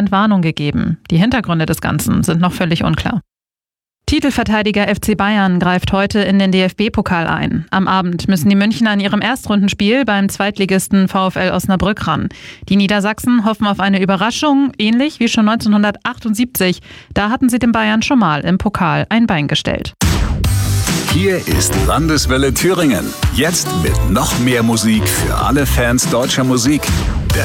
Entwarnung gegeben. Die Hintergründe des Ganzen sind noch völlig unklar. Titelverteidiger FC Bayern greift heute in den DFB-Pokal ein. Am Abend müssen die Münchner in ihrem Erstrundenspiel beim Zweitligisten VfL Osnabrück ran. Die Niedersachsen hoffen auf eine Überraschung, ähnlich wie schon 1978. Da hatten sie den Bayern schon mal im Pokal ein Bein gestellt. Hier ist Landeswelle Thüringen. Jetzt mit noch mehr Musik für alle Fans deutscher Musik. Der